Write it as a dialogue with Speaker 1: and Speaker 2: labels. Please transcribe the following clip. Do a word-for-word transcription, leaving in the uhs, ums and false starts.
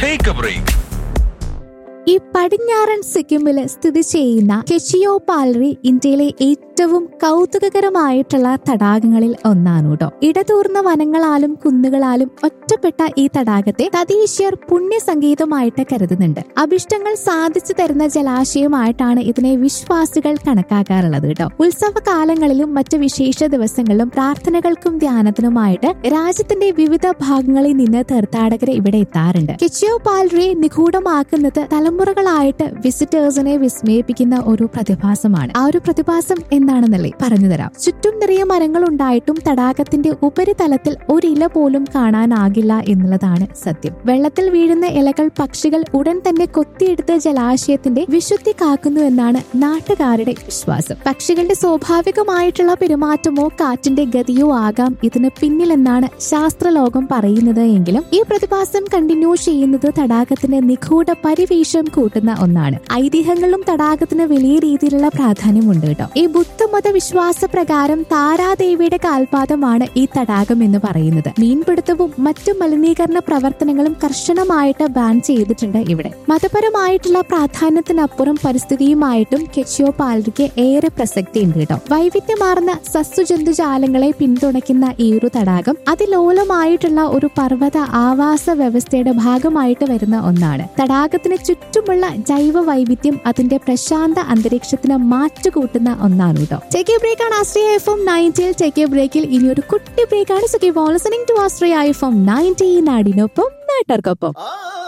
Speaker 1: Take A break.
Speaker 2: ഈ പടിഞ്ഞാറൻ സിക്കിമില് സ്ഥിതി ചെയ്യുന്ന കെച്ചിയോ പാലറി ഇന്ത്യയിലെ ഏറ്റവും കൗതുകകരമായിട്ടുള്ള തടാകങ്ങളിൽ ഒന്നാണ് കേട്ടോ. ഇടതൂർന്ന വനങ്ങളാലും കുന്നുകളാലും ഒറ്റപ്പെട്ട ഈ തടാകത്തെ തദ്ദേശീയർ പുണ്യസംഗീതമായിട്ട് കരുതുന്നുണ്ട്. അഭിഷ്ടങ്ങൾ സാധിച്ചു തരുന്ന ജലാശയമായിട്ടാണ് ഇതിനെ വിശ്വാസികൾ കണക്കാക്കാറുള്ളത് കേട്ടോ. ഉത്സവകാലങ്ങളിലും മറ്റ് വിശേഷ ദിവസങ്ങളിലും പ്രാർത്ഥനകൾക്കും ധ്യാനത്തിനുമായിട്ട് രാജ്യത്തിന്റെ വിവിധ ഭാഗങ്ങളിൽ നിന്ന് തീർത്ഥാടകരെ ഇവിടെ എത്താറുണ്ട്. കെച്ചിയോ പാലറിയെ നിഗൂഢമാക്കുന്നത് തലമുറകളായിട്ട് വിസിറ്റേഴ്സിനെ വിസ്മയിപ്പിക്കുന്ന ഒരു പ്രതിഭാസമാണ്. ആ ഒരു പ്രതിഭാസം എന്താണെന്നല്ലേ പറഞ്ഞുതരാം. ചുറ്റും നിറയെ മരങ്ങൾ ഉണ്ടായിട്ടും തടാകത്തിന്റെ ഉപരിതലത്തിൽ ഒരില പോലും കാണാനാകില്ല എന്നുള്ളതാണ് സത്യം. വെള്ളത്തിൽ വീഴുന്ന ഇലകൾ പക്ഷികൾ ഉടൻ തന്നെ കൊത്തിയെടുത്ത് ജലാശയത്തിന്റെ വിശുദ്ധി കാക്കുന്നു എന്നാണ് നാട്ടുകാരുടെ വിശ്വാസം. പക്ഷികളുടെ സ്വാഭാവികമായിട്ടുള്ള പെരുമാറ്റമോ കാറ്റിന്റെ ഗതിയോ ആകാം ഇതിന് പിന്നിലെന്നാണ് ശാസ്ത്രലോകം പറയുന്നത്. എങ്കിലും ഈ പ്രതിഭാസം കണ്ടിന്യൂ ചെയ്യുന്നത് തടാകത്തിന്റെ നിഗൂഢ പരിവേഷം കൂട്ടുന്ന ഒന്നാണ്. ഐതിഹ്യങ്ങളിലും തടാകത്തിന് വലിയ രീതിയിലുള്ള പ്രാധാന്യമുണ്ട് കേട്ടോ. ഈ ബുദ്ധമത വിശ്വാസ പ്രകാരം താരാദേവിയുടെ കാൽപാദമാണ് ഈ തടാകം എന്ന് പറയുന്നത്. മീൻപിടുത്തവും മറ്റു മലിനീകരണ പ്രവർത്തനങ്ങളും കർശനമായിട്ട് ബാൻ ചെയ്തിട്ടുണ്ട് ഇവിടെ. മതപരമായിട്ടുള്ള പ്രാധാന്യത്തിനപ്പുറം പരിസ്ഥിതിയുമായിട്ടും കെച്ചിയോ പാലറിക്ക് ഏറെ പ്രസക്തി ഉണ്ട് കേട്ടോ. വൈവിധ്യമാർന്ന സസ്യജന്തുജാലങ്ങളെ പിന്തുണയ്ക്കുന്ന ഈ ഒരു തടാകം അതിലോലമായിട്ടുള്ള ഒരു പർവ്വത ആവാസ വ്യവസ്ഥയുടെ ഭാഗമായിട്ട് വരുന്ന ഒന്നാണ്. തടാകത്തിന് ചുറ്റുമുള്ള ജൈവ വൈവിധ്യം അതിന്റെ പ്രശാന്ത അന്തരീക്ഷത്തിന് മാറ്റുകൂട്ടുന്ന ഒന്നാണ് കേട്ടോ. ടേക്ക് എ ബ്രേക്ക് ആണ് ആശ്രയ എഫ് എം നയൻറ്റിയിൽ. ടേക്ക് എ ബ്രേക്കിൽ ഇനി ഒരു കുട്ടി ബ്രേക്ക് ആണ്. So keep on listening to Ashraya F M ninety, നാടിനൊപ്പം നാട്ടുകാർക്കൊപ്പം.